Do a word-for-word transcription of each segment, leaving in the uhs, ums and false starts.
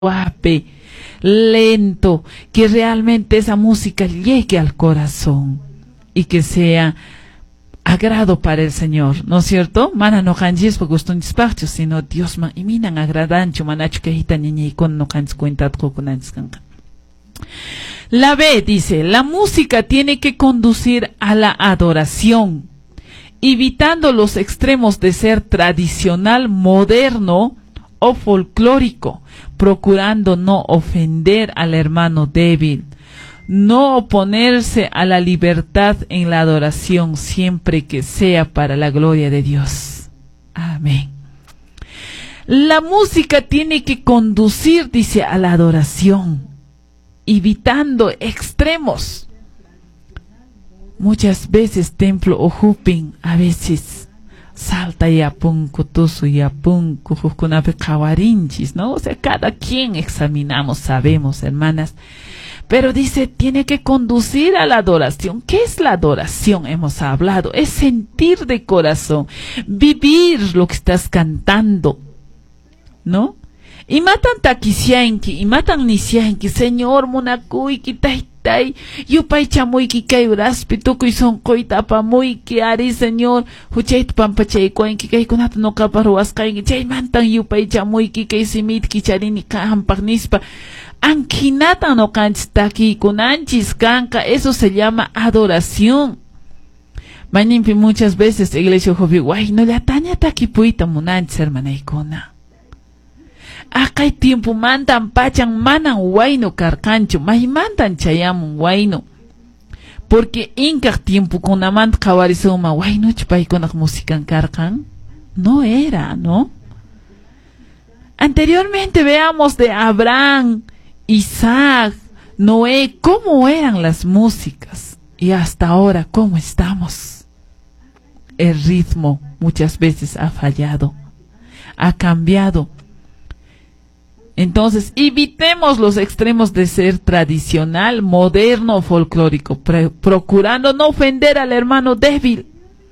suave, lento, que realmente esa música llegue al corazón y que sea agrado para el Señor, ¿no es cierto? Mana no canjes porque gustan despacho, sino Dios man y minan agradancho, manacho que hita niña con no canjes cuenta con la B dice, la música tiene que conducir a la adoración, evitando los extremos de ser tradicional, moderno o folclórico, procurando no ofender al hermano débil, no oponerse a la libertad en la adoración, siempre que sea para la gloria de Dios. Amén. La música tiene que conducir, dice, a la adoración, evitando extremos. Muchas veces templo o jupin, a veces salta y apunco, tusu y apunco, jucunape kawarinchis, ¿no? O sea, cada quien examinamos, sabemos, hermanas. Pero dice, tiene que conducir a la adoración. ¿Qué es la adoración? Hemos hablado. Es sentir de corazón, vivir lo que estás cantando, ¿no? Y matan taquisianki, y matan nisianki, Señor, monacuiki, taitai, yupay chamuiki, kay uraspi, tukuy son koitapa muiki, ari, Señor, huchait pampachay koinki, kay kunata no kaparuas kainki, chay mantan yupay chamuiki, kay simitki, charini, kahampagnispa, ankinata no kanchistaki, kunanchis kanka, eso se llama adoración. Mañimpi muchas veces, iglesia jovi, guay, no le ataña taki puita munanchis, hermana ikona. Acá hay tiempo mandan pachan manan huayno carcancho, mahi mandan chayamun huayno. Porque inca tiempo con amant kawarizoma huayno chupay con la música en carcan. No era, ¿no? Anteriormente veamos de Abraham, Isaac, Noé, cómo eran las músicas. Y hasta ahora, cómo estamos. El ritmo muchas veces ha fallado, ha cambiado. Entonces, evitemos los extremos de ser tradicional, moderno o folclórico, procurando no ofender al hermano débil.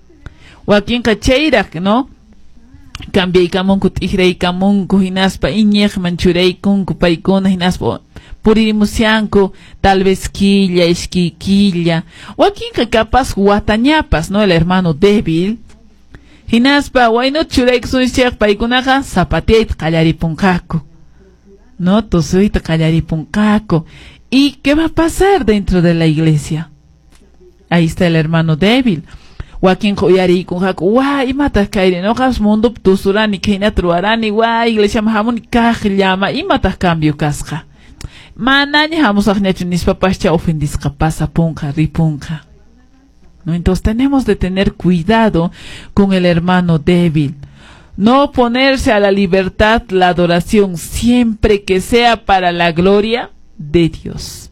O aquí en Cacheira, ¿no? Cambia y camonco, tijre y camonco, hinaspa, iñej, manchurei, kunku, paikona, hinaspa, purimusianco, tal vez quilla, esquiquilla. O aquí en capaz, guatañapas, ¿no? El hermano débil. Hinaspa, guayno, churei, xunchej, paikonaja, zapateet, callaripuncaco. No, tosuita callaripuncaco. ¿Y qué va a pasar dentro de la iglesia? Ahí está el hermano débil. Joaquín Joyari con Jaco, guay, mata caire, no has mundo, tusurani, que inatruarani, guay, iglesia mahamon, kaj llama, y matas cambio casca. Manaña, vamos a hacer mis papás ya ofendis capaz a punca, ripunca. No, entonces tenemos de tener cuidado con el hermano débil. No oponerse a la libertad, la adoración, siempre que sea para la gloria de Dios.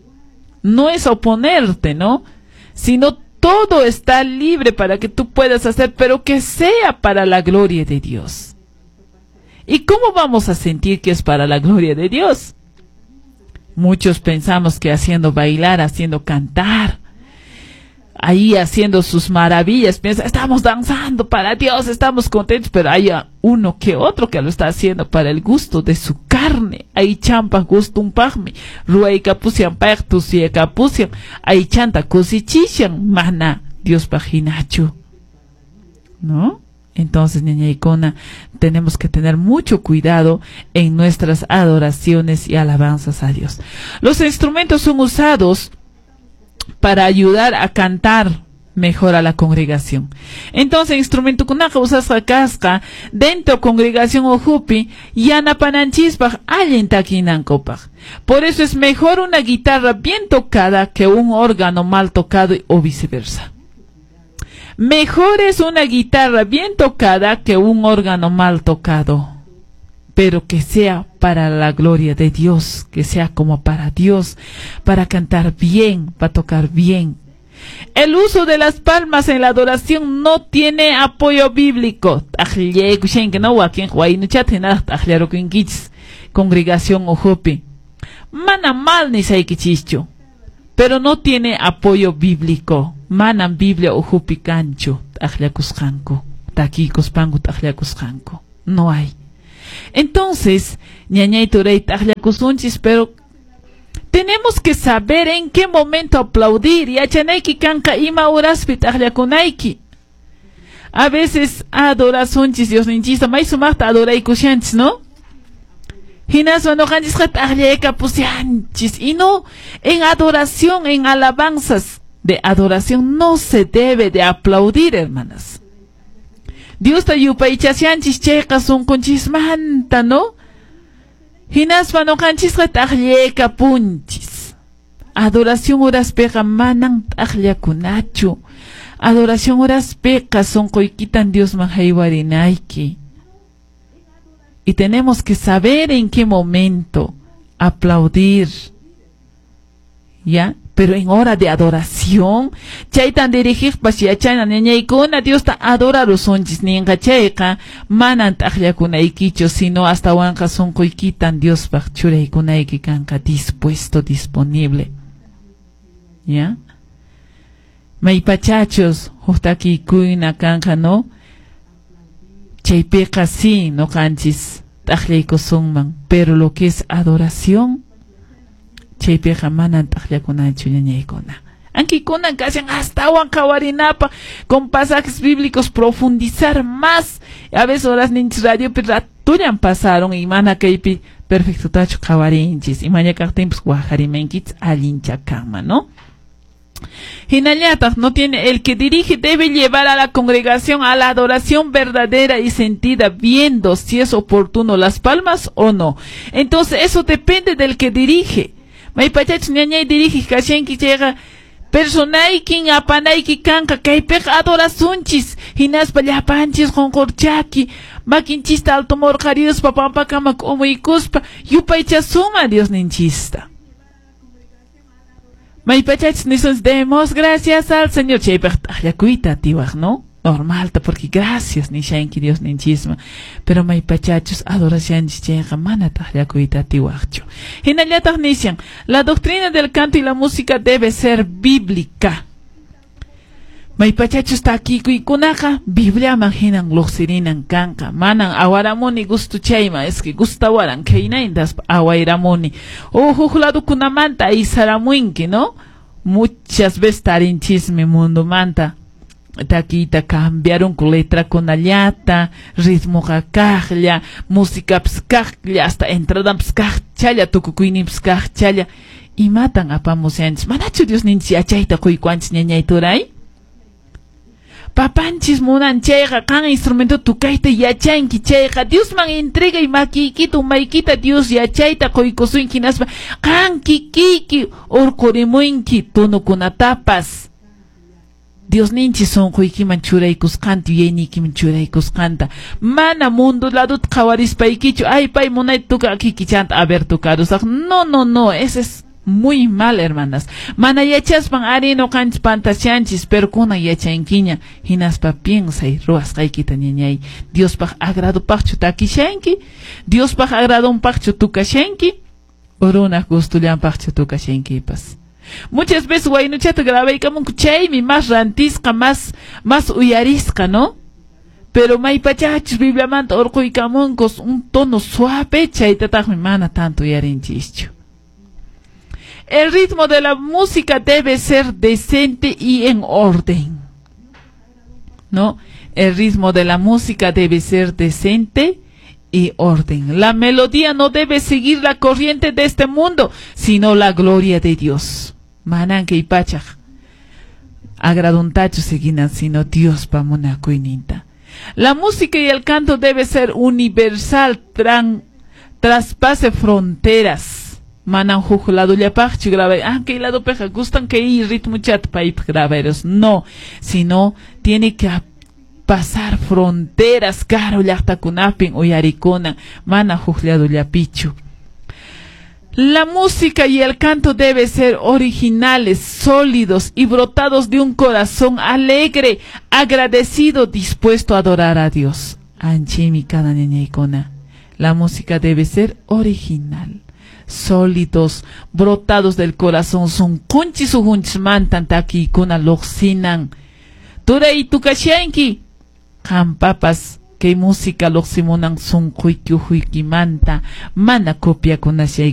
No es oponerte, ¿no? Sino todo está libre para que tú puedas hacer, pero que sea para la gloria de Dios. ¿Y cómo vamos a sentir que es para la gloria de Dios? Muchos pensamos que haciendo bailar, haciendo cantar, ahí haciendo sus maravillas, piensa, estamos danzando para Dios, estamos contentos, pero hay uno que otro que lo está haciendo para el gusto de su carne. Ahí champa gusto un pagme, ruay capusian pactus y capusian, ahí chanta cosichishan, mana, Dios paginacho. ¿No? Entonces, niña icona, tenemos que tener mucho cuidado en nuestras adoraciones y alabanzas a Dios. Los instrumentos son usados para ayudar a cantar mejor a la congregación. Entonces, instrumento kunaka usasqa kasqa dentro congregación o jupi yana pananchispaj allen taquinankopaj. Por eso es mejor una guitarra bien tocada que un órgano mal tocado o viceversa. Mejor es una guitarra bien tocada que un órgano mal tocado, pero que sea para la gloria de Dios, que sea como para Dios, para cantar bien, para tocar bien. El uso de las palmas en la adoración no tiene apoyo bíblico. Congregación o jupi. Mana mal ni saikichicho, pero no tiene apoyo bíblico. Manan Biblia o jupi cancho, tagliacusjanco, taquicos pango tagliacusjanco. No hay. Entonces, ñañay turay tagliakusunchis, pero tenemos que saber en qué momento aplaudir. Yachanaiki kanka ima uraspi tagliakunaiki. A veces adorasunchis Dios ninchista, may sumaqta adoraykushanchis, ¿no? Hinaswa no kanchis tagliaeka pusianchis. Y no, en adoración, en alabanzas de adoración no se debe de aplaudir, hermanas. Dios ta yupaychasianchis cheqa sunqunchis manta, ¿no? Hinaspa no kanchis taglieka punchis. Adoración uraspeqa manan tagliakunachu. Adoración uraspeqa sunquykitan Dios man haywarinaiki. Y tenemos que saber en qué momento aplaudir. ¿Ya? Pero en hora de adoración, chaytan dirigir pasiachana ñañaykuna Dios ta adorarusunchis ninga chayqa manan tagliakunaykichu, sino hasta wanqa sunquykitan Dios paq churaykunayki kanqa dispuesto, disponible. ¿Ya? Maypachachos huktakiykuyna kanqa, ¿no? Chaypiqa sí no kanchis tagliaykusunman, pero lo que es adoración, chaypiqa manan tagliakunachu ñañaykuna. Ankikunan kashan hasta wan kawarinapa con pasajes bíblicos profundizar más. A veces horas ninchis radio pero tuyan pasaron y mana kaypi perfecto tacho kawarinchis y maña kaqtimpis guajarimenkits alincha kama, ¿no? Hinallataq no tiene, el que dirige debe llevar a la congregación a la adoración verdadera y sentida, viendo si es oportuno las palmas o no. Entonces eso depende del que dirige. Maypachach ñañay dirige kashenki llega personaykin apanayki kanka kaypik adorasunchis hinaspa llapanchis qonqurchaki makinchista altomorqariuspa pampakamak umuykuspa yupaychasuma Dios ninchista. Maypachach nisons demos gracias al Señor chaypik tagliakuyta tiwaq, ¿no? Normalta, porque gracias ni shanki Dios ninchisma. Pero maypachachos adoración chayqa mana tagliakuyta tiwaqchu. Hinallataq nishan, la doctrina del canto y la música debe ser bíblica. Maypachachos takikuykunaqa Bibliaman hinan luqsirinan kanqa. Manan awaramuni gustu chayma, es que gustawaran kaynaintas awayramuni. O huk ladukunamanta aysaramuinki, ¿no? Muchas veces tarinchismi mundo manta. Taquita cambiaron con letra con allata, ritmo kakalla, música pskaklla, hasta entrada pskakchalla, tukukuini pskakchalla, y matan a pamusianchis. Manachu Dios ninchi achaita kuikuanchis ñañayturay. Papanchis munan chayqa, kan instrumento tukaita yachanki chayqa, Dios man entrega y makikita umaykita Dios yachayta kuikusunki naspa, kan kikiki urkurimunki tunukunatapas. Dios ninchi sonquykiman churaykusqanta yuyaynikiman churaykusqanta mana mundo ladut qhawarispaykich ay pay munay tuka kikichanta a ver tukarusaq. No, no, no, eso es muy mal, hermanas. Mana yachaspan ari no kanchis pantasianchis, pero kuna yachankiña hinaspa piensay ruwasqaykita ñañay. Dios paq agrado paqchu takishanki, Dios paq agrado un paqchu tukashanki, urunaq gustullan paqchu tukashankipas. Muchas veces waynuchata grabaicamun chaymi más rantisca, más más uyarisca, ¿no? Pero maypachachis Bibliamanta urquykamunkos un tono suave chaytataqmi mana tanto uyarinchischu. El ritmo de la música debe ser decente y en orden, ¿no? El ritmo de la música debe ser decente y orden. La melodía no debe seguir la corriente de este mundo, sino la gloria de Dios. Mananke y pachaj agraduntacho seguinan, sino Dios pamuna kuininta. La música y el canto debe ser universal, tran, traspase fronteras. Manan jujulado llapachu grave, ah, que lado peja gustan que ir ritmo chat paip graveros. No, sino tiene que pasar fronteras, caro llakta kunapin uyarikuna, mana jujulado llapichu. La música y el canto deben ser originales, sólidos y brotados de un corazón alegre, agradecido, dispuesto a adorar a Dios. Anchimi cada ñañaykuna. La música debe ser original, sólidos, brotados del corazón. Son kunchis uhunchis mantan takiykuna luqsinan. Turay tukashanki, qampapas kay música luqsimunan sunquykuhuykimanta mana copiakunashay